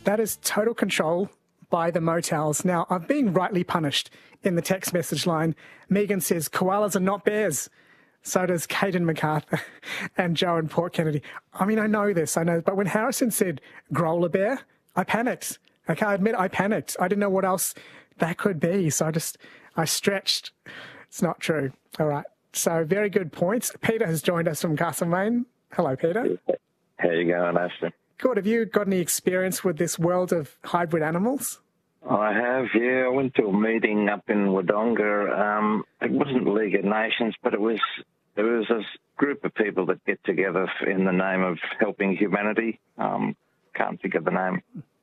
That is total control by the motels. Now, I'm being rightly punished in the text message line. Megan says, koalas are not bears. So does Caden MacArthur and Joe and Port Kennedy. I mean, I know this, but when Harrison said growler bear, I panicked. Okay, I admit I panicked. I didn't know what else that could be, so I stretched. It's not true. All right, so very good points. Peter has joined us from Castlemaine. Hello, Peter. How you going, Ashton? Good. Have you got any experience with this world of hybrid animals? I have, yeah. I went to a meeting up in Wodonga. It wasn't League of Nations, but it was a group of people that get together in the name of helping humanity. Can't think of the name.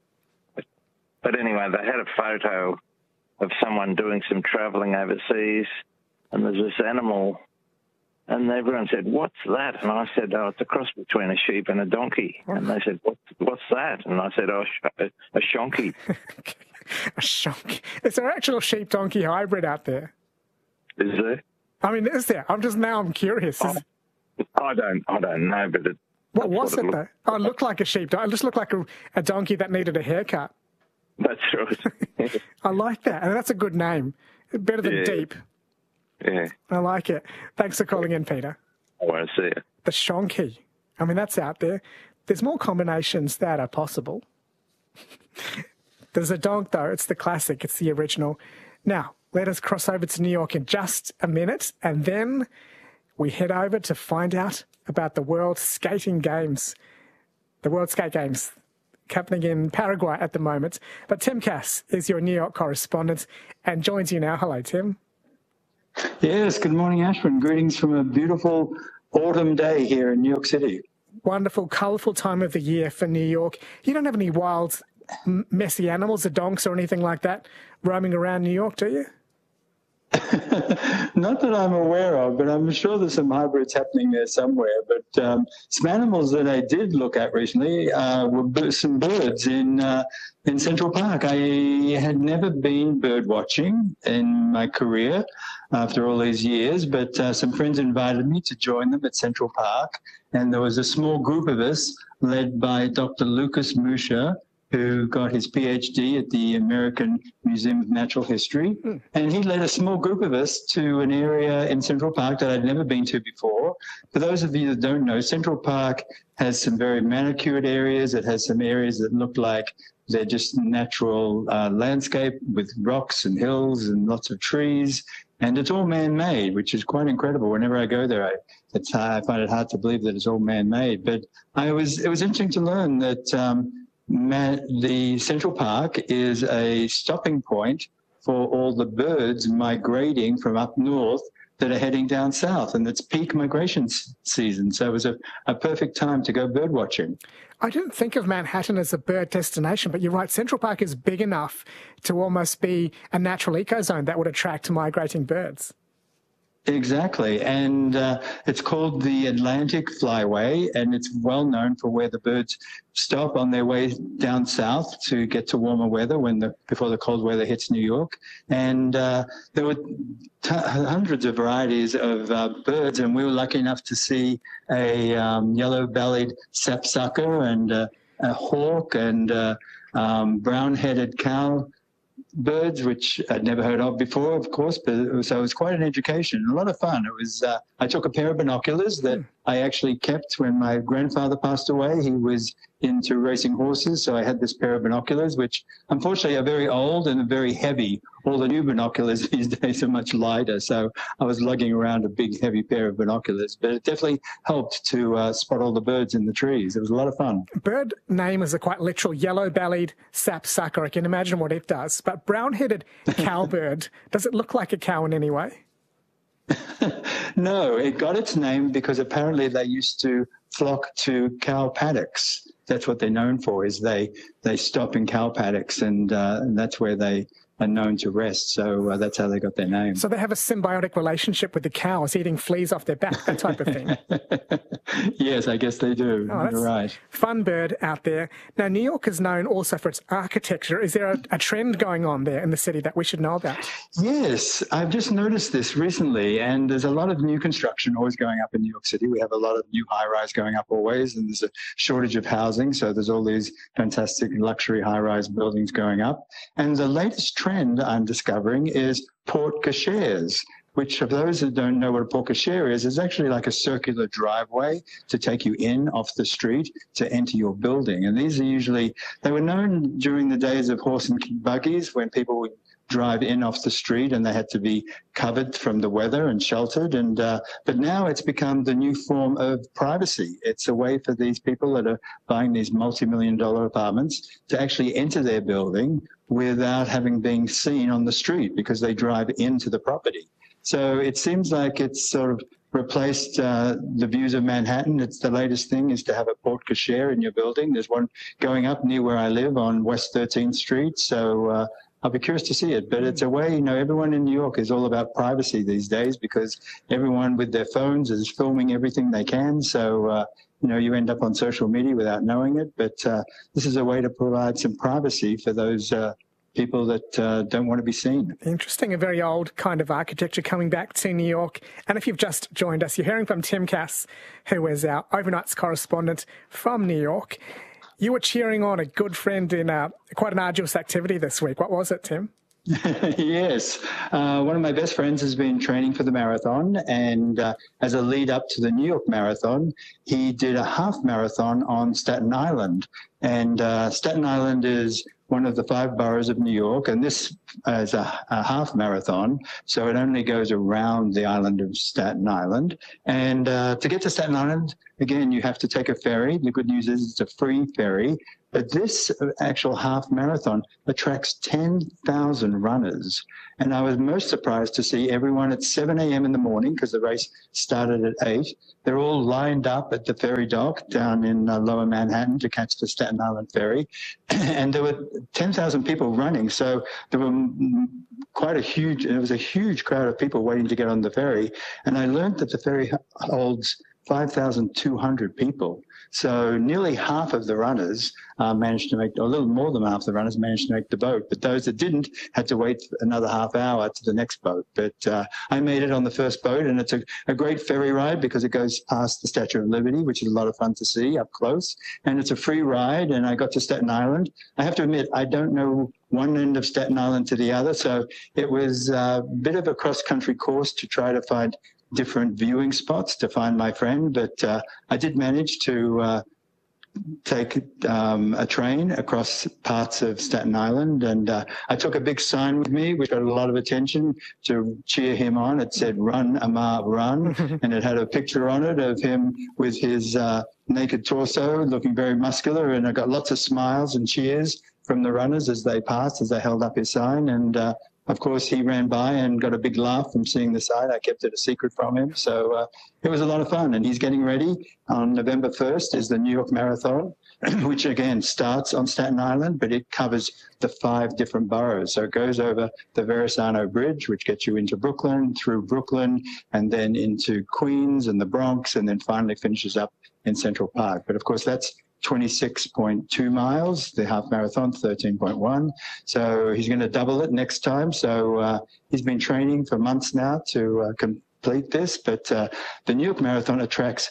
But anyway, they had a photo of someone doing some travelling overseas, and there's this animal, and everyone said, "What's that?" And I said, "Oh, it's a cross between a sheep and a donkey." And they said, "What's that?" And I said, "Oh, a shonky." A shonky. Is there actual sheep-donkey hybrid out there? Is there? I mean, is there? I'm curious. I don't know, but what was it though? Oh, it looked like a sheep. It just looked like a donkey that needed a haircut. That's right. I like that, and that's a good name. Better than Deep. Yeah. I like it. Thanks for calling in, Peter. I want to see it. The shonky. I mean, that's out there. There's more combinations that are possible. There's a donk, though. It's the classic. It's the original. Now, let us cross over to New York in just a minute, and then we head over to find out about the World Skating Games. The World Skate Games happening in Paraguay at the moment. But Tim Cass is your New York correspondent and joins you now. Hello, Tim. Yes, good morning, Ashwin. Greetings from a beautiful autumn day here in New York City. Wonderful, colourful time of the year for New York. You don't have any wild, messy animals, or donks or anything like that roaming around New York, do you? Not that I'm aware of, but I'm sure there's some hybrids happening there somewhere. But some animals that I did look at recently were some birds in Central Park. I had never been bird watching in my career after all these years, but some friends invited me to join them at Central Park, and there was a small group of us led by Dr. Lucas Musha, who got his PhD at the American Museum of Natural History. And he led a small group of us to an area in Central Park that I'd never been to before. For those of you that don't know, Central Park has some very manicured areas. It has some areas that look like they're just natural landscape with rocks and hills and lots of trees. And it's all man-made, which is quite incredible. Whenever I go there, I find it hard to believe that it's all man-made. But it was interesting to learn that the Central Park is a stopping point for all the birds migrating from up north that are heading down south, and it's peak migration season. So it was a perfect time to go bird watching. I didn't think of Manhattan as a bird destination, but you're right. Central Park is big enough to almost be a natural ecozone that would attract migrating birds. Exactly, and it's called the Atlantic Flyway, and it's well known for where the birds stop on their way down south to get to warmer weather before the cold weather hits New York. And there were hundreds of varieties of birds, and we were lucky enough to see a yellow-bellied sapsucker and a hawk and brown-headed cow birds, which I'd never heard of before, of course, but so it was quite an education, a lot of fun. It was. I took a pair of binoculars that I actually kept when my grandfather passed away. He was into racing horses, so I had this pair of binoculars, which unfortunately are very old and very heavy. All the new binoculars these days are much lighter, so I was lugging around a big, heavy pair of binoculars. But it definitely helped to spot all the birds in the trees. It was a lot of fun. Bird name is a quite literal yellow-bellied sapsucker. I can imagine what it does. But brown-headed cowbird, does it look like a cow in any way? No, it got its name because apparently they used to flock to cow paddocks. That's what they're known for, is they stop in cow paddocks, and that's where they are known to rest. So that's how they got their name. So they have a symbiotic relationship with the cows, eating fleas off their back, that type of thing. Yes, I guess they do. Oh, You're right. Fun bird out there. Now, New York is known also for its architecture. Is there a trend going on there in the city that we should know about? Yes, I've just noticed this recently, and there's a lot of new construction always going up in New York City. We have a lot of new high-rise going up always, and there's a shortage of housing, so there's all these fantastic luxury high-rise buildings going up. And the latest trend I'm discovering is porte cocheres, which, for those that don't know what a porte cochere is actually like a circular driveway to take you in off the street to enter your building. And these are usually, they were known during the days of horse and buggies when people would drive in off the street and they had to be covered from the weather and sheltered. And but now it's become the new form of privacy. It's a way for these people that are buying these multi-million-dollar apartments to actually enter their building without having been seen on the street because they drive into the property. So it seems like it's sort of replaced the views of Manhattan. It's the latest thing is to have a porte cochere in your building. There's one going up near where I live on West 13th Street. So I'll be curious to see it. But it's a way, everyone in New York is all about privacy these days because everyone with their phones is filming everything they can. So, you end up on social media without knowing it. But this is a way to provide some privacy for those people that don't want to be seen. Interesting, a very old kind of architecture coming back to New York. And if you've just joined us, you're hearing from Tim Cass, who is our overnights correspondent from New York. You were cheering on a good friend in quite an arduous activity this week. What was it, Tim? Yes. One of my best friends has been training for the marathon, and as a lead up to the New York Marathon, he did a half marathon on Staten Island. And Staten Island is one of the 5 boroughs of New York, and this is a half marathon, so it only goes around the island of Staten Island. And to get to Staten Island, again, you have to take a ferry. The good news is it's a free ferry. But this actual half marathon attracts 10,000 runners. And I was most surprised to see everyone at 7 a.m. in the morning, because the race started at 8. They're all lined up at the ferry dock down in lower Manhattan to catch the Staten Island ferry. And there were 10,000 people running. So there were there was a huge crowd of people waiting to get on the ferry. And I learned that the ferry holds 5,200 people. So nearly half of the runners managed to make, or a little more than half the runners managed to make the boat. But those that didn't had to wait another half hour to the next boat. But I made it on the first boat, and it's a great ferry ride because it goes past the Statue of Liberty, which is a lot of fun to see up close. And it's a free ride, and I got to Staten Island. I have to admit, I don't know one end of Staten Island to the other. So it was a bit of a cross-country course to try to find different viewing spots to find my friend, but I did manage to take a train across parts of Staten Island, and I took a big sign with me which got a lot of attention to cheer him on. It said "Run, Amar, run," and it had a picture on it of him with his naked torso looking very muscular, and I got lots of smiles and cheers from the runners as they passed, as they held up his sign. And of course, he ran by and got a big laugh from seeing the sign. I kept it a secret from him. So it was a lot of fun. And he's getting ready. On November 1st is the New York Marathon, which, again, starts on Staten Island, but it covers the 5 different boroughs. So it goes over the Verrazano Bridge, which gets you into Brooklyn, through Brooklyn, and then into Queens and the Bronx, and then finally finishes up in Central Park. But, of course, that's 26.2 miles, the half marathon, 13.1. So he's going to double it next time. So he's been training for months now to complete this. But the New York Marathon attracts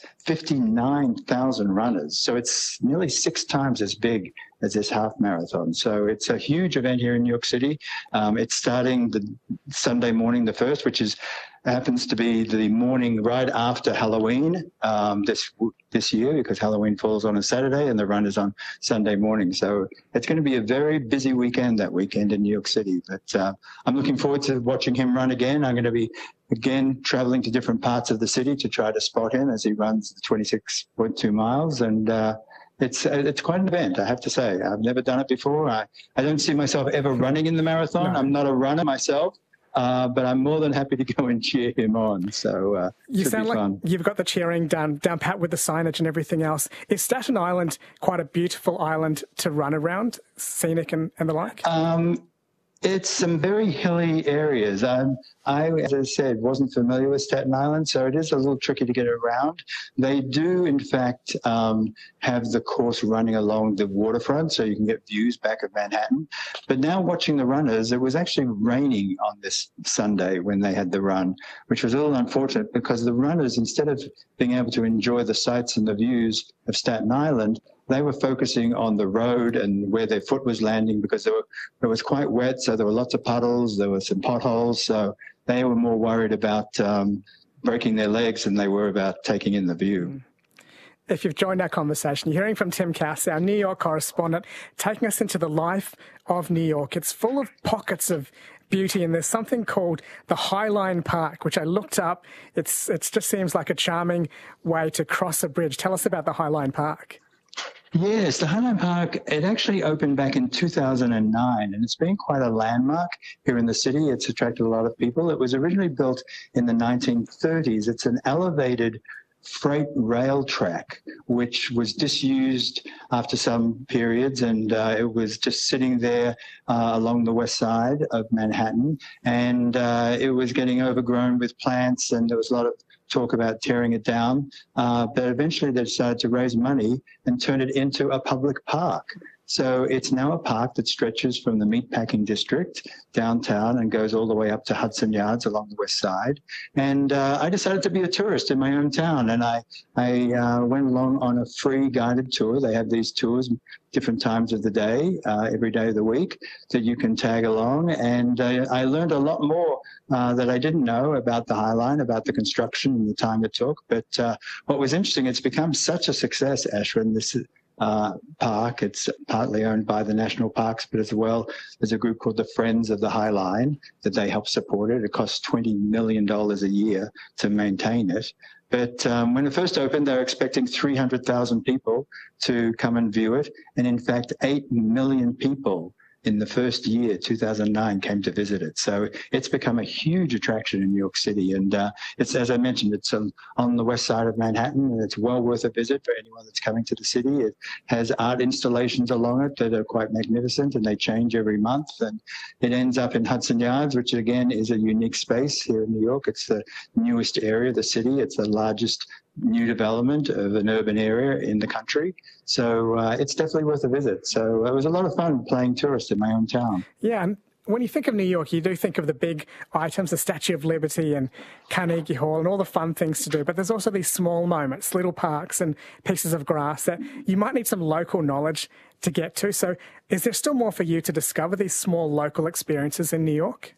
59,000 runners. So it's nearly 6 times as big as this half marathon. So it's a huge event here in New York City. It's starting the Sunday morning, the 1st, which happens to be the morning right after Halloween this year, because Halloween falls on a Saturday and the run is on Sunday morning. So it's going to be a very busy weekend that weekend in New York City. But I'm looking forward to watching him run again. I'm going to be, again, traveling to different parts of the city to try to spot him as he runs the 26.2 miles. And it's quite an event, I have to say. I've never done it before. I don't see myself ever running in the marathon. No. I'm not a runner myself. But I'm more than happy to go and cheer him on. So you sound like fun. You've got the cheering down pat with the signage and everything else. Is Staten Island quite a beautiful island to run around, scenic and the like? It's some very hilly areas. I, as I said, wasn't familiar with Staten Island, so it is a little tricky to get around. They do, in fact, have the course running along the waterfront, so you can get views back of Manhattan. But now watching the runners, it was actually raining on this Sunday when they had the run, which was a little unfortunate because the runners, instead of being able to enjoy the sights and the views of Staten Island, they were focusing on the road and where their foot was landing because it was quite wet, so there were lots of puddles, there were some potholes, so they were more worried about breaking their legs than they were about taking in the view. If you've joined our conversation, you're hearing from Tim Cass, our New York correspondent, taking us into the life of New York. It's full of pockets of beauty, and there's something called the High Line Park, which I looked up. It just seems like a charming way to cross a bridge. Tell us about the High Line Park. Yes, the High Line Park, it actually opened back in 2009, and it's been quite a landmark here in the city. It's attracted a lot of people. It was originally built in the 1930s. It's an elevated freight rail track, which was disused after some periods, and it was just sitting there along the west side of Manhattan, and it was getting overgrown with plants, and there was a lot of talk about tearing it down, but eventually they decided to raise money and turn it into a public park. So it's now a park that stretches from the Meatpacking District downtown and goes all the way up to Hudson Yards along the west side. And I decided to be a tourist in my own town, and I went along on a free guided tour. They have these tours different times of the day, every day of the week, that you can tag along. And I learned a lot more that I didn't know about the High Line, about the construction and the time it took. But what was interesting, it's become such a success, Ashwin, this park. It's partly owned by the national parks, but as well there's a group called the Friends of the High Line that they help support it. It costs $20 million a year to maintain it. But when it first opened, they were expecting 300,000 people to come and view it. And in fact, 8 million people in the first year, 2009, came to visit it. So it's become a huge attraction in New York City. And it's, as I mentioned, it's on the west side of Manhattan, and it's well worth a visit for anyone that's coming to the city. It has art installations along it that are quite magnificent, and they change every month. And it ends up in Hudson Yards, which again is a unique space here in New York. It's the newest area of the city. It's the largest new development of an urban area in the country. So it's definitely worth a visit. So it was a lot of fun playing tourist in my own town. Yeah, and when you think of New York, you do think of the big items, the Statue of Liberty and Carnegie Hall and all the fun things to do. But there's also these small moments, little parks and pieces of grass that you might need some local knowledge to get to. So is there still more for you to discover these small local experiences in New York?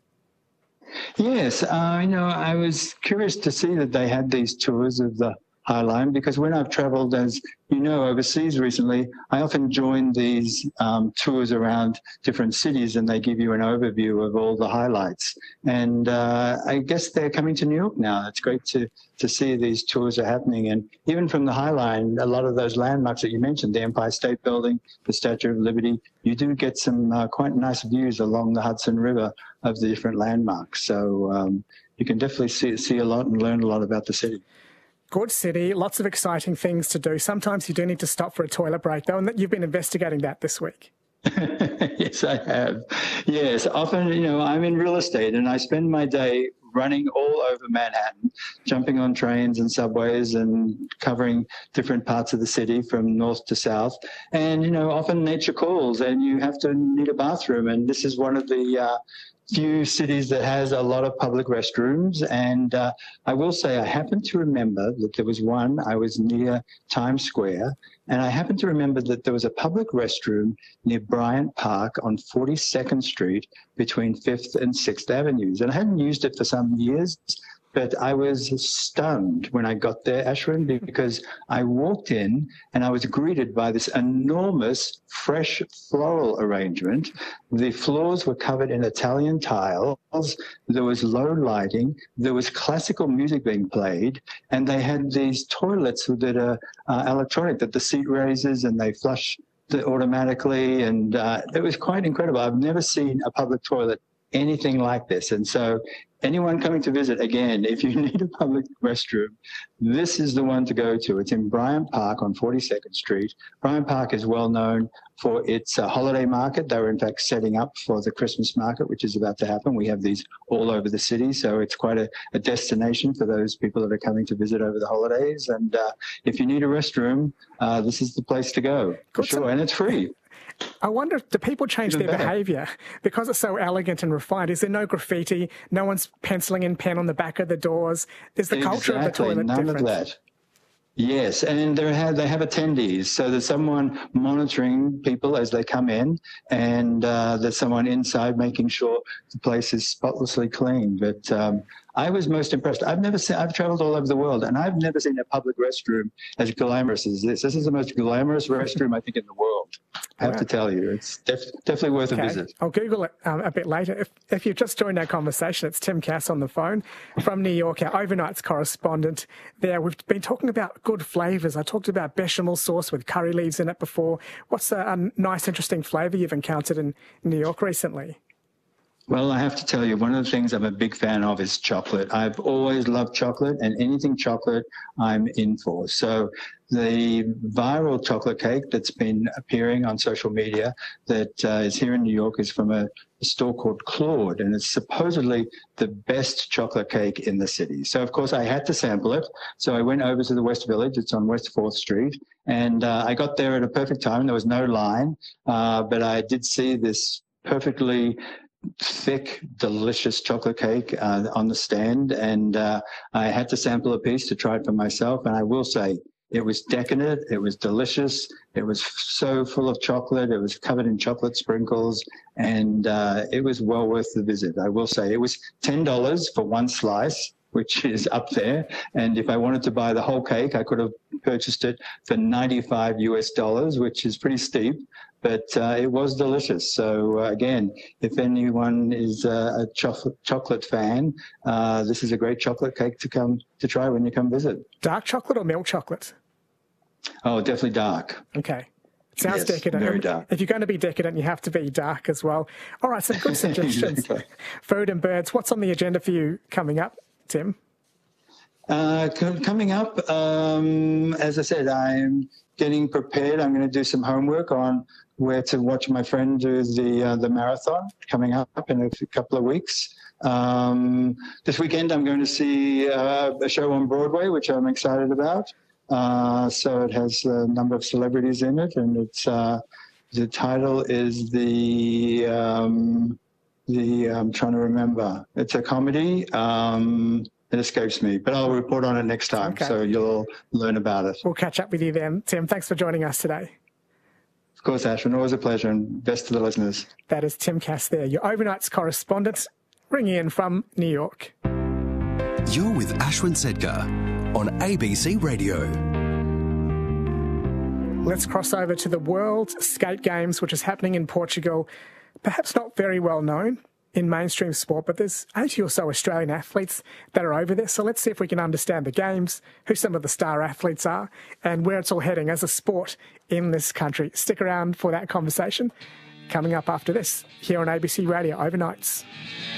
Yes, I was curious to see that they had these tours of the High Line, because when I've traveled, as you know, overseas recently, I often join these tours around different cities, and they give you an overview of all the highlights. And I guess they're coming to New York now. It's great to see these tours are happening. And even from the High Line, a lot of those landmarks that you mentioned, the Empire State Building, the Statue of Liberty, you do get some quite nice views along the Hudson River of the different landmarks. So you can definitely see a lot and learn a lot about the city. Good city, lots of exciting things to do. Sometimes you do need to stop for a toilet break, though, and you've been investigating that this week. Yes, I have. Yes, often, I'm in real estate, and I spend my day running all over Manhattan, jumping on trains and subways and covering different parts of the city from north to south. And, often nature calls and you have to need a bathroom. And this is one of the few cities that has a lot of public restrooms. And I will say I happen to remember that there was one, I was near Times Square, and I happen to remember that there was a public restroom near Bryant Park on 42nd Street between 5th and 6th Avenues. And I hadn't used it for some years, but I was stunned when I got there, Ashwin, because I walked in and I was greeted by this enormous fresh floral arrangement. The floors were covered in Italian tiles. There was low lighting. There was classical music being played. And they had these toilets that are electronic, that the seat raises and they flush automatically. And it was quite incredible. I've never seen a public toilet anything like this. And so anyone coming to visit, again, if you need a public restroom, this is the one to go to. It's in Bryant Park on 42nd Street. Bryant Park is well known for its holiday market. They were, in fact, setting up for the Christmas market, which is about to happen. We have these all over the city, so it's quite a destination for those people that are coming to visit over the holidays. And if you need a restroom, this is the place to go, for sure, and it's free. I wonder, do people change their behaviour? Because it's so elegant and refined, is there no graffiti? No one's penciling in pen on the back of the doors? Is the culture of the toilet none different? of that. Yes, and they have attendees, so there's someone monitoring people as they come in, and there's someone inside making sure the place is spotlessly clean. But I was most impressed. I've traveled all over the world, and I've never seen a public restroom as glamorous as this. This is the most glamorous restroom, I think, in the world. I have to tell you, it's definitely worth a visit. I'll Google it a bit later. If you've just joined our conversation, it's Tim Cass on the phone from New York, our overnights correspondent there. We've been talking about good flavours. I talked about bechamel sauce with curry leaves in it before. What's a nice, interesting flavour you've encountered in New York recently? Well, I have to tell you, one of the things I'm a big fan of is chocolate. I've always loved chocolate, and anything chocolate I'm in for. So the viral chocolate cake that's been appearing on social media that is here in New York is from a store called Claude, and it's supposedly the best chocolate cake in the city. So, of course, I had to sample it. So I went over to the West Village. It's on West 4th Street, and I got there at a perfect time. There was no line, but I did see this perfectly thick, delicious chocolate cake on the stand, and I had to sample a piece to try it for myself, and I will say it was decadent, it was delicious, it was so full of chocolate, it was covered in chocolate sprinkles, and it was well worth the visit. I will say it was $10 for one slice, which is up there, and if I wanted to buy the whole cake, I could have purchased it for $95 US, which is pretty steep. But it was delicious. So, again, if anyone is a chocolate fan, this is a great chocolate cake to try when you come visit. Dark chocolate or milk chocolate? Oh, definitely dark. Okay. Sounds yes, decadent. Very dark. If you're going to be decadent, you have to be dark as well. All right, some good suggestions. Exactly. Food and birds. What's on the agenda for you coming up, Tim? Coming up, as I said, I'm getting prepared. I'm going to do some homework on where to watch my friend do the marathon coming up in a couple of weeks. This weekend, I'm going to see a show on Broadway, which I'm excited about. So it has a number of celebrities in it, and it's the title is I'm trying to remember. It's a comedy. It escapes me, but I'll report on it next time, so you'll learn about it. We'll catch up with you then. Tim, thanks for joining us today. Of course, Ashwin, always a pleasure, and best to the listeners. That is Tim Cass there, your overnights correspondent, ringing in from New York. You're with Ashwin Sedkar on ABC Radio. Let's cross over to the World Skate Games, which is happening in Portugal. Perhaps not very well known in mainstream sport, but there's 80 or so Australian athletes that are over there. So let's see if we can understand the games, who some of the star athletes are, and where it's all heading as a sport in this country. Stick around for that conversation coming up after this here on ABC Radio Overnights.